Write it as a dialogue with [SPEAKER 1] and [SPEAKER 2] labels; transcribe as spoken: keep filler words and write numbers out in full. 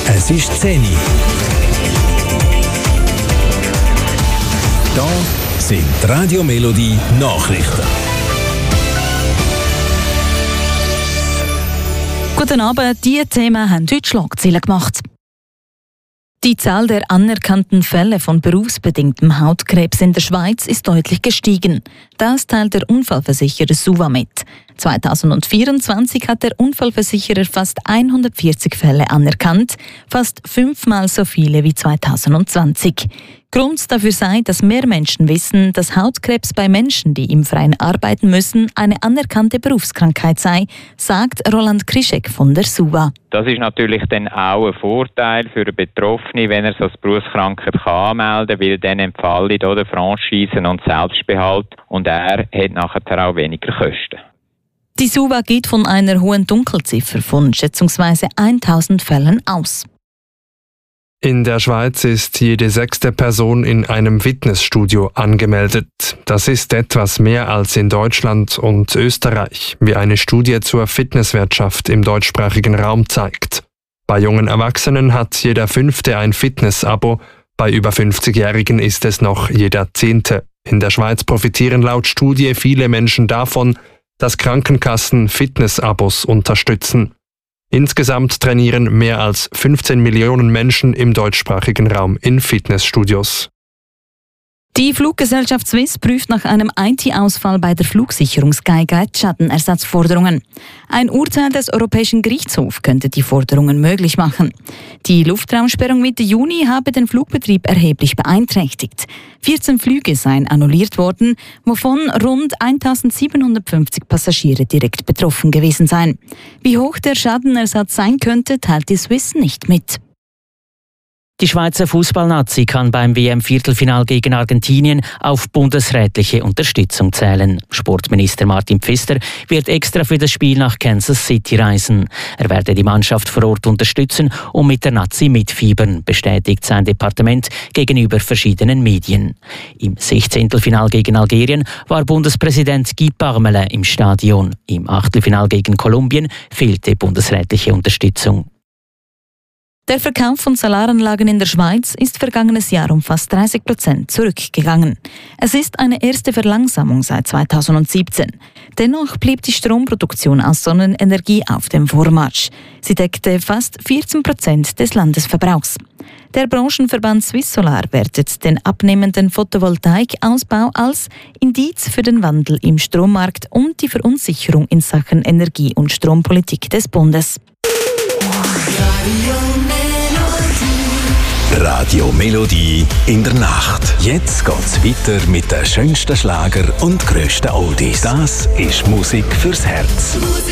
[SPEAKER 1] Es ist zehn Uhr. Da sind die Radio Melodie Nachrichten.
[SPEAKER 2] Guten Abend, diese Themen haben heute Schlagzeilen gemacht. Die Zahl der anerkannten Fälle von berufsbedingtem Hautkrebs in der Schweiz ist deutlich gestiegen. Das teilt der Unfallversicherer SUVA mit. zweitausendvierundzwanzig hat der Unfallversicherer fast hundertvierzig Fälle anerkannt, fast fünfmal so viele wie zweitausendzwanzig. Grund dafür sei, dass mehr Menschen wissen, dass Hautkrebs bei Menschen, die im Freien arbeiten müssen, eine anerkannte Berufskrankheit sei, sagt Roland Krischek von der SUVA.
[SPEAKER 3] Das ist natürlich dann auch ein Vorteil für den Betroffenen, wenn er es als Berufskrankheit kann anmelden kann, weil dann empfallen oder Franchisen und Selbstbehalt und er hat nachher auch weniger Kosten.
[SPEAKER 2] Die SUVA geht von einer hohen Dunkelziffer von schätzungsweise tausend Fällen aus.
[SPEAKER 4] In der Schweiz ist jede sechste Person in einem Fitnessstudio angemeldet. Das ist etwas mehr als in Deutschland und Österreich, wie eine Studie zur Fitnesswirtschaft im deutschsprachigen Raum zeigt. Bei jungen Erwachsenen hat jeder Fünfte ein Fitness-Abo, bei über fünfzigjährigen ist es noch jeder Zehnte. In der Schweiz profitieren laut Studie viele Menschen davon, dass Krankenkassen Fitness-Abos unterstützen. Insgesamt trainieren mehr als fünfzehn Millionen Menschen im deutschsprachigen Raum in Fitnessstudios.
[SPEAKER 2] Die Fluggesellschaft Swiss prüft nach einem I T-Ausfall bei der Flugsicherung Skyguide Schadenersatzforderungen. Ein Urteil des Europäischen Gerichtshofs könnte die Forderungen möglich machen. Die Luftraumsperrung Mitte Juni habe den Flugbetrieb erheblich beeinträchtigt. vierzehn Flüge seien annulliert worden, wovon rund eintausendsiebenhundertfünfzig Passagiere direkt betroffen gewesen seien. Wie hoch der Schadenersatz sein könnte, teilt die Swiss nicht mit.
[SPEAKER 5] Die Schweizer Fußballnazi kann beim W M-Viertelfinal gegen Argentinien auf bundesrätliche Unterstützung zählen. Sportminister Martin Pfister wird extra für das Spiel nach Kansas City reisen. Er werde die Mannschaft vor Ort unterstützen und mit der Nazi mitfiebern, bestätigt sein Departement gegenüber verschiedenen Medien. Im Sechzehntelfinal gegen Algerien war Bundespräsident Guy Parmelin im Stadion. Im Achtelfinal gegen Kolumbien fehlte bundesrätliche Unterstützung.
[SPEAKER 2] Der Verkauf von Solaranlagen in der Schweiz ist vergangenes Jahr um fast dreißig Prozent zurückgegangen. Es ist eine erste Verlangsamung seit zweitausendsiebzehn. Dennoch blieb die Stromproduktion aus Sonnenenergie auf dem Vormarsch. Sie deckte fast vierzehn Prozent des Landesverbrauchs. Der Branchenverband Swiss Solar wertet den abnehmenden Photovoltaikausbau als Indiz für den Wandel im Strommarkt und die Verunsicherung in Sachen Energie- und Strompolitik des Bundes.
[SPEAKER 1] Radio Melodie in der Nacht. Jetzt geht's weiter mit den schönsten Schlager und grössten Oldies. Das ist Musik fürs Herz.